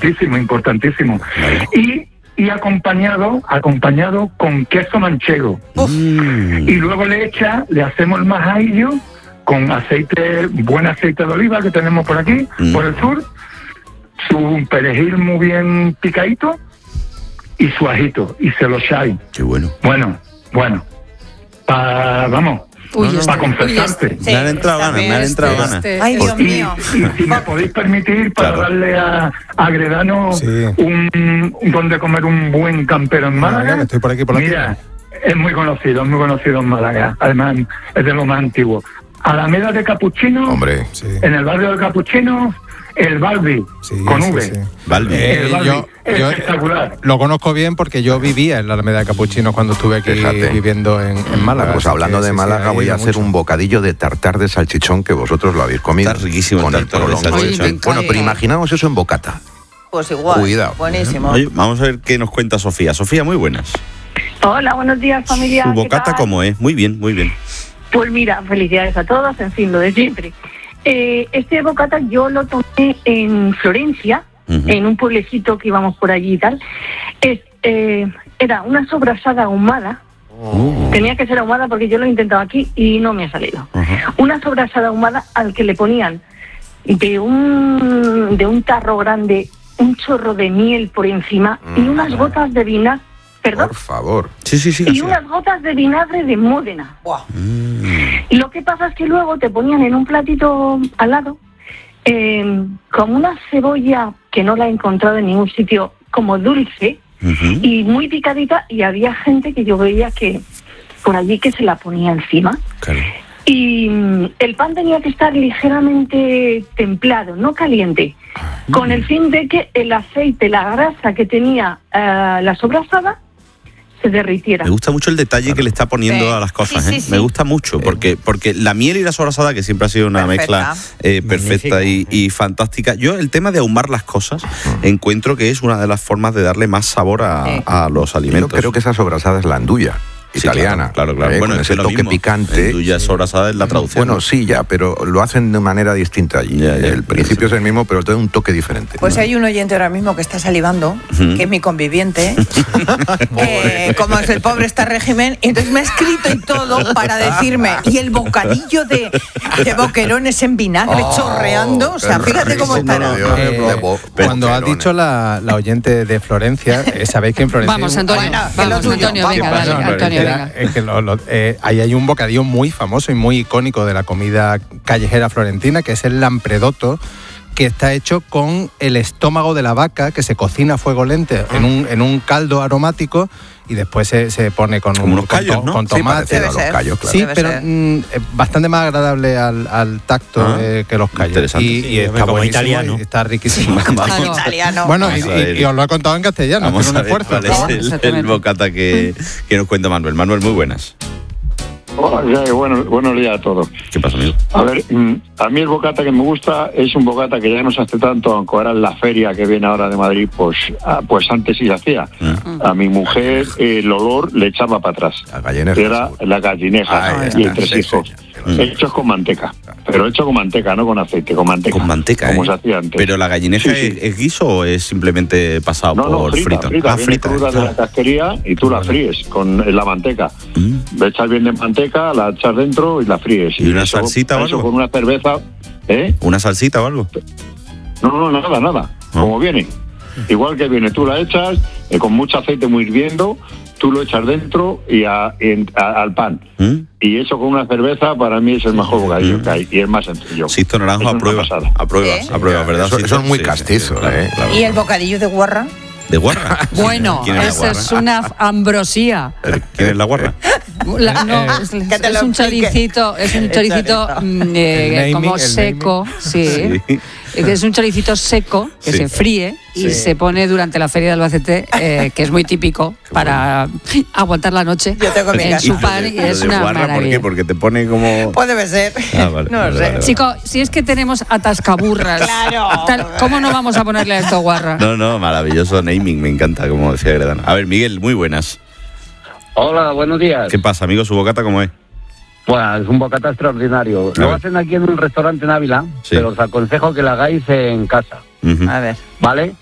importantísimo. Y acompañado con queso manchego. Y luego le hacemos el majadillo con buen aceite de oliva que tenemos por aquí, por el sur, su perejil muy bien picadito y su ajito, y se lo echáis. Qué bueno. Bueno, para confesarte. Me han entrado ganas. Ay, Dios mío. Y si me podéis permitir, para darle a Gredano donde comer un buen campero en Málaga. Estoy por aquí por Mira, es muy conocido en Málaga. Además, es de lo más antiguo. Alameda de Capuchino, hombre, en el barrio de Capuchino, el Balbi, con V. Sí. Balbi. Yo espectacular. lo conozco bien porque yo vivía en la Alameda de Capuchino cuando estuve aquí viviendo en Málaga. Pues hablando de Málaga, voy a hacer un bocadillo de tartar de salchichón que vosotros lo habéis comido. Está riquísimo con el el tartar de prolongo. salchichón. Bueno, pero imaginaos eso en bocata. Pues igual. Cuidado. Buenísimo. Oye, vamos a ver qué nos cuenta Sofía. Sofía, muy buenas. Hola, buenos días, familia. ¿Su bocata cómo es? Muy bien, muy bien. Pues mira, felicidades a todos, en fin, lo de siempre. Este bocata yo lo tomé en Florencia, en un pueblecito que íbamos por allí y tal. Era una sobrasada ahumada. Tenía que ser ahumada porque yo lo he intentado aquí y no me ha salido. Una sobrasada ahumada al que le ponían de un tarro grande un chorro de miel por encima y unas gotas de vinagre. ¿Perdón? Por favor. Sí. Y unas gotas de vinagre de Módena. Y lo que pasa es que luego te ponían en un platito al lado como una cebolla que no la he encontrado en ningún sitio, como dulce y muy picadita, y había gente que yo veía que por allí que se la ponía encima. Claro. Y el pan tenía que estar ligeramente templado, no caliente, con el fin de que el aceite, la grasa que tenía la sobrasada se derritiera. Me gusta mucho el detalle que le está poniendo a las cosas. Me gusta mucho, porque la miel y la sobrasada, que siempre ha sido una mezcla perfecta y fantástica. Yo el tema de ahumar las cosas encuentro que es una de las formas de darle más sabor a los alimentos. Yo creo que esa sobrasada es la anduya. Italiana, claro. Bueno, con ese toque mismo. picante. Tuya sobrasada es la traducción. Bueno, sí, ya, pero lo hacen de manera distinta allí. El principio es el mismo, pero tiene un toque diferente. Pues hay un oyente ahora mismo que está salivando, que es mi conviviente, que como es el pobre está régimen, y entonces me ha escrito y todo para decirme, y el bocadillo de boquerones en vinagre chorreando, o sea, fíjate cómo estará. Cuando has dicho la oyente de Florencia, sabéis que en Florencia... Vamos, Antonio, Antonio, venga, dale, Antonio. Es que ahí hay un bocadillo muy famoso y muy icónico de la comida callejera florentina, que es el lampredotto, que está hecho con el estómago de la vaca, que se cocina a fuego lento en un caldo aromático, y después se pone con unos callos, ¿no? con tomate. Sí, a los callos, claro. Sí, pero bastante más agradable al tacto que los callos. Interesante. Y está como buenísimo, italiano. y está riquísimo. Italiano. Bueno, y os lo he contado en castellano, Vamos con un a ver esfuerzo. cuál es el bocata que nos cuenta Manuel. Manuel, muy buenas. Buenos días a todos. ¿Qué pasa, amigo? A ver, a mí el bocata que me gusta es un bocata que ya no se hace tanto, aunque ahora en la feria que viene ahora de Madrid, pues antes sí se hacía. A mi mujer el olor le echaba para atrás. Era la gallineja y el tresijos. Hechos con manteca, pero hecho con manteca, no con aceite, con manteca. Con manteca, como se hacía antes. ¿Pero la gallineja es guiso o es simplemente pasado por frito? Frita, cruda de la casquería y tú la fríes con la manteca. Le echas bien de manteca, la echas dentro y la fríes. ¿Y una salsita o algo? Con una cerveza, ¿Una salsita o algo? No, nada. Como viene. Igual que viene, tú la echas con mucho aceite muy hirviendo, tú lo echas dentro y al pan. Y eso con una cerveza para mí es el mejor bocadillo que hay y es más sencillo. Sisto Naranjo aprueba, ¿verdad? Eso es muy castizo. Claro. ¿Y el bocadillo de guarra? ¿De guarra? Bueno, eso es una ambrosía. ¿Quién es la guarra? Es un choricito, como seco, sí. Es un choricito seco que se fríe y se pone durante la feria de Albacete, que es muy típico para aguantar la noche. Yo tengo mi en su pan y es una maravilla. ¿Por qué? Porque te pone como... Pues debe ser. Vale, no sé. Chico, si es que tenemos atascaburras, ¿cómo no vamos a ponerle a esto guarra? No, maravilloso naming, me encanta, como decía Gredano. A ver, Miguel, muy buenas. Hola, buenos días. ¿Qué pasa, amigo? ¿Su bocata cómo es? Pues es un bocata extraordinario. Lo hacen aquí en un restaurante en Ávila, pero os aconsejo que lo hagáis en casa. A ver. ¿Vale?